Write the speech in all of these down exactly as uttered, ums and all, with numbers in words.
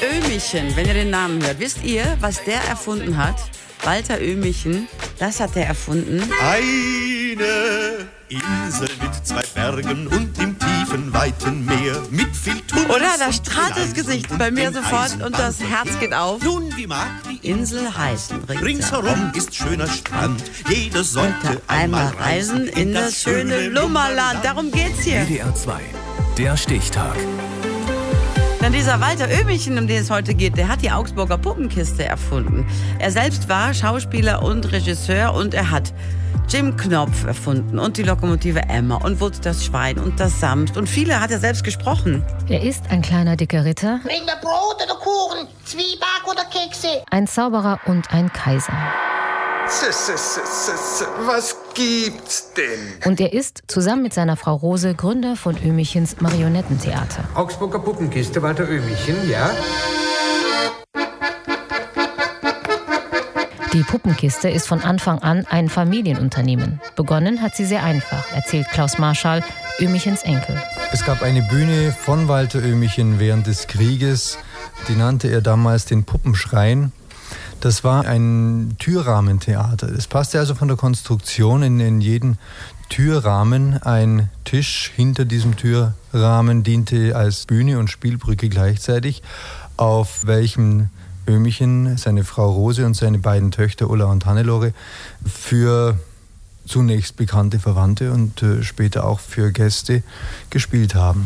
Oehmichen, wenn ihr den Namen hört, wisst ihr, was der erfunden hat? Walter Oehmichen, das hat er erfunden. Eine Insel mit zwei Bergen und im tiefen, weiten Meer mit viel Tunnels. Oder? Da strahlt das Gesicht bei mir sofort und das Herz geht auf. Nun, wie mag die Insel heißen ringsherum. Ringsherum ist schöner Strand. Jeder sollte einmal reisen in das schöne Lummerland. Darum geht's hier. W D R zwei, der Stichtag. Denn dieser Walter Oehmichen, um den es heute geht, der hat die Augsburger Puppenkiste erfunden. Er selbst war Schauspieler und Regisseur und er hat Jim Knopf erfunden und die Lokomotive Emma und Wutz das Schwein und das Samst. Und viele hat er selbst gesprochen. Er ist ein kleiner dicker Ritter, Bring mir Brot oder Kuchen, Zwieback oder Kekse. ein Zauberer und ein Kaiser. Was gibt's denn? Und er ist, zusammen mit seiner Frau Rose, Gründer von Oehmichens Marionettentheater. Augsburger Puppenkiste, Walter Oehmichen, ja? Die Puppenkiste ist von Anfang an ein Familienunternehmen. Begonnen hat sie sehr einfach, erzählt Klaus Marschall, Oehmichens Enkel. Es gab eine Bühne von Walter Oehmichen während des Krieges, die nannte er damals den Puppenschrein. Das war ein Türrahmentheater. Es passte also von der Konstruktion in, in jeden Türrahmen. Ein Tisch hinter diesem Türrahmen diente als Bühne und Spielbrücke gleichzeitig, auf welchem Oehmichen, seine Frau Rose und seine beiden Töchter Ulla und Hannelore für zunächst bekannte Verwandte und äh, später auch für Gäste gespielt haben.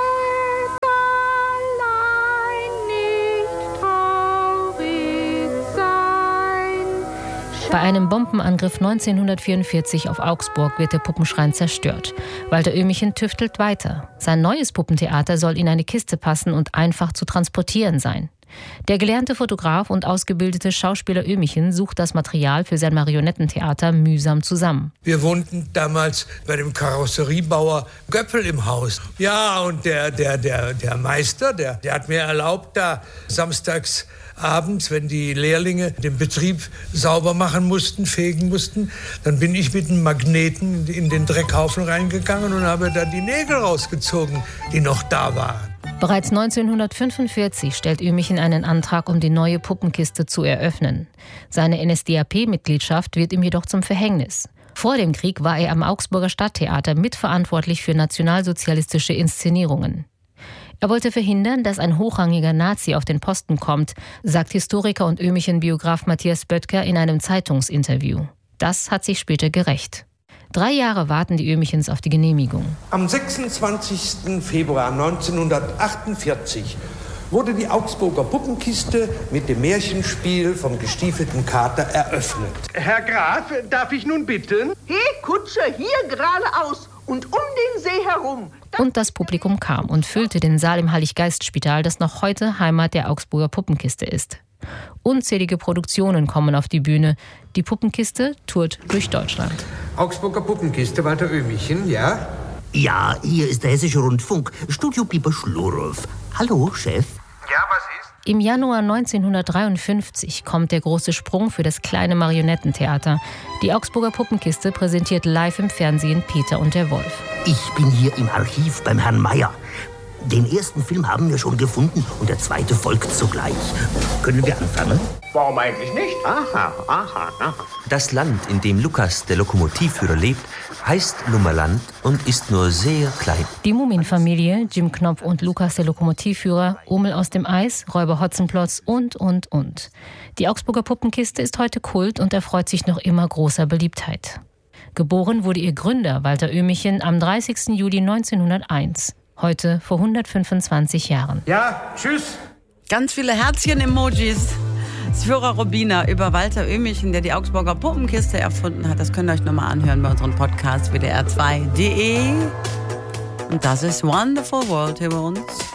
Bei einem Bombenangriff neunzehnhundertvierundvierzig auf Augsburg wird der Puppenschrein zerstört. Walter Oehmichen tüftelt weiter. Sein neues Puppentheater soll in eine Kiste passen und einfach zu transportieren sein. Der gelernte Fotograf und ausgebildete Schauspieler Oehmichen sucht das Material für sein Marionettentheater mühsam zusammen. Wir wohnten damals bei dem Karosseriebauer Göppel im Haus. Ja, und der, der, der, der Meister, der, der hat mir erlaubt, da samstags abends, wenn die Lehrlinge den Betrieb sauber machen mussten, fegen mussten, dann bin ich mit einem Magneten in den Dreckhaufen reingegangen und habe da die Nägel rausgezogen, die noch da waren. Bereits neunzehnhundertfünfundvierzig stellt Oehmichen einen Antrag, um die neue Puppenkiste zu eröffnen. Seine N S D A P-Mitgliedschaft wird ihm jedoch zum Verhängnis. Vor dem Krieg war er am Augsburger Stadttheater mitverantwortlich für nationalsozialistische Inszenierungen. Er wollte verhindern, dass ein hochrangiger Nazi auf den Posten kommt, sagt Historiker und Oehmichen-Biograf Matthias Böttger in einem Zeitungsinterview. Das hat sich später gerächt. Drei Jahre warten die Oehmichens auf die Genehmigung. Am sechsundzwanzigsten Februar neunzehnhundertachtundvierzig wurde die Augsburger Puppenkiste mit dem Märchenspiel vom gestiefelten Kater eröffnet. Herr Graf, darf ich nun bitten? Hey, Kutscher, hier geradeaus und um den See herum. Und das Publikum kam und füllte den Saal im Heiliggeistspital, das noch heute Heimat der Augsburger Puppenkiste ist. Unzählige Produktionen kommen auf die Bühne. Die Puppenkiste tourt durch Deutschland. Augsburger Puppenkiste, Walter Oehmichen, ja? Ja, hier ist der Hessische Rundfunk, Studio Biber Schluruf. Hallo, Chef. Ja, was ist? Im Januar neunzehnhundertdreiundfünfzig kommt der große Sprung für das kleine Marionettentheater. Die Augsburger Puppenkiste präsentiert live im Fernsehen Peter und der Wolf. Ich bin hier im Archiv beim Herrn Meier. Den ersten Film haben wir schon gefunden und der zweite folgt sogleich. Können wir anfangen? Warum eigentlich nicht? Aha, aha, aha. Das Land, in dem Lukas, der Lokomotivführer, lebt, heißt Lummerland und ist nur sehr klein. Die Mumienfamilie, Jim Knopf und Lukas, der Lokomotivführer, Omel aus dem Eis, Räuber Hotzenplotz und, und, und. Die Augsburger Puppenkiste ist heute Kult und erfreut sich noch immer großer Beliebtheit. Geboren wurde ihr Gründer, Walter Oehmichen, am dreißigsten Juli neunzehnhunderteins. Heute vor hundertfünfundzwanzig Jahren. Ja, tschüss. Ganz viele Herzchen-Emojis. Sphora Robina über Walter Oehmichen, der die Augsburger Puppenkiste erfunden hat. Das könnt ihr euch nochmal anhören bei unserem Podcast W D R zwei punkt de. Und das ist Wonderful World hier bei uns.